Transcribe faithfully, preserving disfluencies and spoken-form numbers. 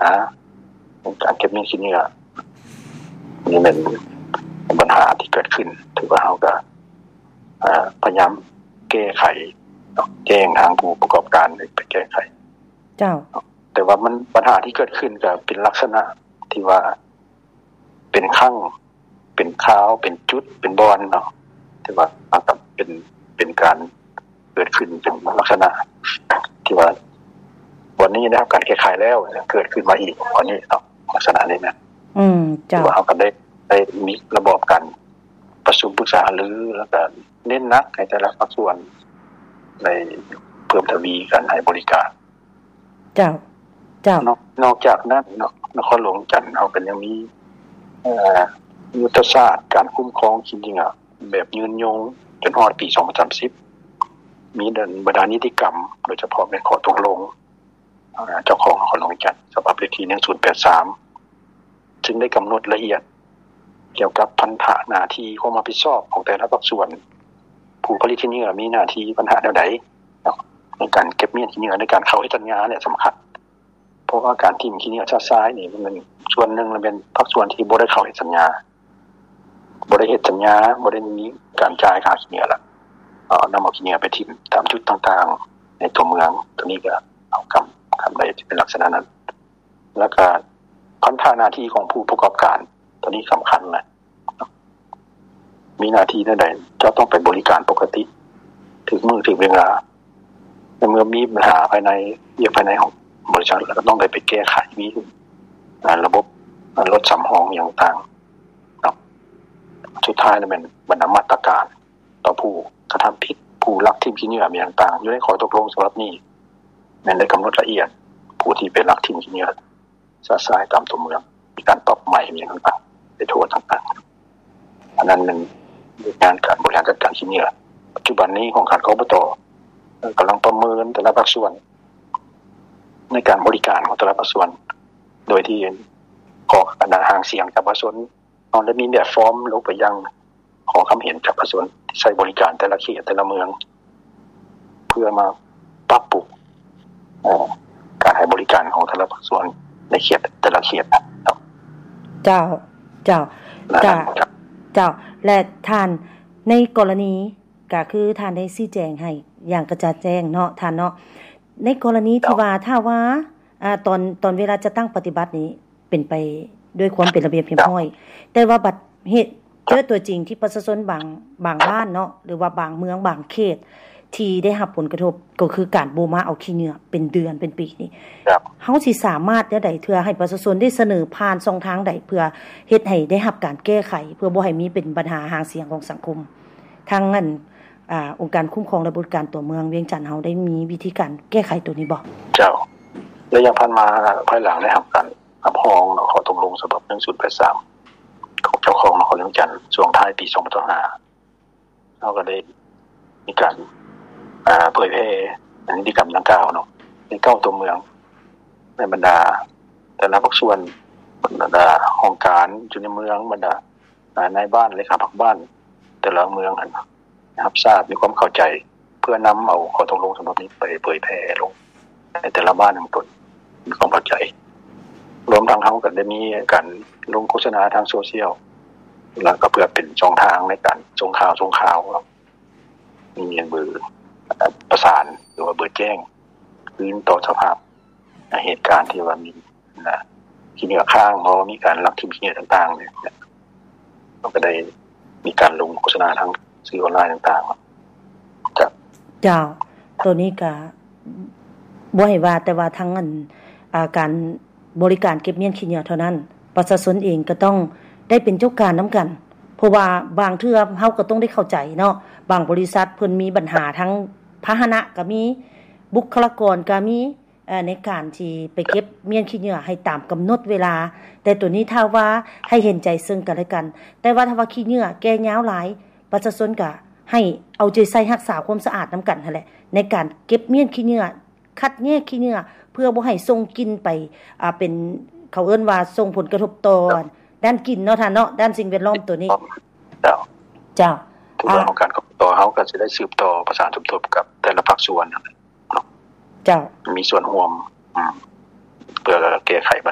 าการเก็บเงินขี้เหงื่อนี่เป็นปัญหาที่เกิดขึ้นถือว่าเฮาก็พยายามแก้ไขแจ้งทางผู้ประกอบการไปแก้ไขเจ้าแต่ว่ามันปัญหาที่เกิดขึ้นก็เป็นลักษณะที่ว่าเป็นคั่งเป็นขาวเป็นจุดเป็นบอนเนาะที่ว่ากับเป็นเป็นการเกิดขึ้นเป็นลักษณะที่ว่าวันนี้นะครับการแก้ไขแล้วเกิดขึ้นมาอีกวันนี้เนาะลักษณะนี้นะอืมเจ้าว่าเฮาก็ได้ได้มีระบบการประชุมปรึกษาหรือแล้วก็เน้นหนักให้แต่ละภาคส่วนในเพิ่มทวีการให้บริการเจ้าเจ้านอกนอกจากนั้นเนาะนครหลวงจันทน์เฮาก็ยังมีเอ่อยุทธศาสตร์การคุ้มครองขี้เหงื่อแบบยืนยงจนฮอดปีสองพันสามสิบมีเดินบรรดานิติกรรมโดยเฉพาะในข้อตกลงเจ้าของนครหลวงจันทน์ฉบับเลขที่หนึ่งศูนย์แปดสามจึงได้กำหนดละเอียดเกี่ยวกับพันธะหน้าที่ความรับผิดชอบของแต่ละภาคส่วนผู้ผลิตขี้เหงื่อมีหน้าที่ปัญหาแนวใดในการเก็บเมียนขี้เหงื่อในการเข้าให้สัญญาเนี่ยสำคัญเพราะว่าการทิ่มขี้เหงื่อซ้ายนี่มันส่วนนึงมันเป็นภาคส่วนที่บ่ได้เข้าให้สัญญาบ่ได้เฮ็ดสัญญาบ่ได้มีการจ่ายค่าขี้เหงื่อละเอ่อนำเอาขี้เหงื่อไปทิ่มตามจุดต่างๆในตัวเมืองตัวนี้ก็เอากำกำได้เป็นลักษณะนั้นแล้วก็พันธะหน้าที่ของผู้ประกอบการตัวนี้สำคัญนะมีหน้าที่ใดๆจะต้องไปบริการปกติถึงมื้อถึงเวลาเมื่อมีปัญหาภายในเรียกภายในของบริษัทแล้วก็ต้องได้ไปแก้ไขมีระบบรถสำรองอย่างต่างเนาะสุดท้ายแล้วมันบรรดามาตรการต่อผู้กระทำผิดผู้ลักทิ่มขี้เหงื่อมีต่างๆอยู่ในข้อตกลงฉบับนี้แม้นได้กำหนดละเอียดผู้ที่เป็นลักทิ่มขี้เหงื่อซ้ายๆตามตัวเมืองมีการปรับใหม่มีต่างๆในโทษต่างๆอันนั้นมันงานการบริหารจัดการขี้เหงื่อปัจจุบันนี้ของการกบฏ.กำลังประเมินแต่ละภาคส่วนในการบริการของแต่ละภาคส่วนโดยที่ขอคณะหางเสียงจากภาคส่วนตอนได้มีแบบฟอร์มลงไปยังขอความเห็นจากภาคส่วนที่ใช้บริการแต่ละเขตแต่ละเมืองเพื่อมาปรับปรุงการให้บริการของแต่ละภาคส่วนในเขตแต่ละเขตเจ้าเจ้าเจ้าเจ้าและท่านในกรณีก็คือท่านได้ชี้แจงให้อย่างกระจ่างแจ้งเนาะท่านเนาะในกรณีที่ว่าถ้าว่าอ่าตอนตอนเวลาจะตั้งปฏิบัตินี้เป็นไปด้วยความเป็นระเบียบเรียบร้อยแต่ว่าบัดเหตุเจอตัวจริงที่ประชาชนบางบางบ้านเนาะหรือว่าบางเมืองบางเขตที่ได้รับผลกระทบก็คือการโบมาเอาขี้เหงื่อเป็นเดือนเป็นปีนี่เฮาสิสามารถได้เทื่อให้ประชาชนได้เสนอผ่านช่องทางใดเพื่อเฮ็ดให้ได้รับการแก้ไขเพื่อบ่ให้มีเป็นปัญหาหางเสียงของสังคมทางนั้นอ่าองค์การคุ้มครองและบริการตัวเมืองเวียงจันทน์เฮาได้มีวิธีการแก้ไขตัวนี้บ่เจ้าระยะผ่านมาภายหลังได้รับการรับรองขอตกลงฉบับหนึ่งศูนย์แปดสามของเจ้าของนครเวียงจันทน์ช่วงท้ายปีสองพันห้าเฮาก็ได้มีการอ่าเผยแพร่นิติกรรมดังกล่าวเนาะในเก้าตัวเมืองในบรรดาแต่ละภาคส่วนบรรดาองค์การอยู่ในเมืองบรรดาอ่าในบ้านเลขาพักบ้านแต่ละเมืองนะครับทราบมีความเข้าใจเพื่อนำเอาข้อตกลงฉบับนี้ไปเผยแพร่ลงในแต่ละบ้านของตนมีความเข้าใจรวมทั้งเฮาก็ได้มีการลงโฆษณาทางโซเชียลแล้วก็เพื่อเป็นช่องทางในการส่งข่าวส่งข่าวมีเบอร์ประสานหรือว่าเบอร์แจ้งคืนต่อสภาพเหตุการณ์ที่ว่ามีนะขี้เหงื่อข้างเพราะมีการลักทิ่มขี้เหงื่อต่างๆเนี่ยเราก็ได้มีการลงโฆษณาทางสื่อออนไลน์ต่างๆจ้ะเจ้าตัวนี้ก็บ่ให้ว่าแต่ว่าทั้งอันอ่าการบริการเก็บเมียนขี้เหงื่อเท่านั้นประชาชนเองก็ต้องได้เป็นเจ้าการนํากันเพราะว่าบางเทื่อเฮาก็ต้องได้เข้าใจเนาะบางบริษัทเพิ่นมีปัญหาทั้งพาหนะก็มีบุคลากรก็มีเอ่อในการที่ไปเก็บเมียนขี้เหงื่อให้ตามกำหนดเวลาแต่ตัวนี้ถ้าว่าให้เห็นใจซึ่งกันและกันแต่ว่าถ้าว่าขี้เหงื่อแก่ยาวหลายประชาชนก็ให้เอาใจใส่รักษาความสะอาดนํากันนั่นแหละในการเก็บเมียนขี้เหงื่อคัดแยกขี้เหงื่อเพื่อบ่ให้ส่งกลิ่นไปอ่าเป็นเขาเอิ้นว่าส่งผลกระทบต่อด้านกลิ่นเนาะท่านเนาะด้านสิ่งแวดล้อมตัวนี้เจ้าเจ้าผู้ว่าของการกบฏ.เฮาก็สิได้สืบต่อประสานสมทบกับแต่ละภาคส่วนเนาะเจ้ามีส่วนร่วมอืมเพื่อแก้ไข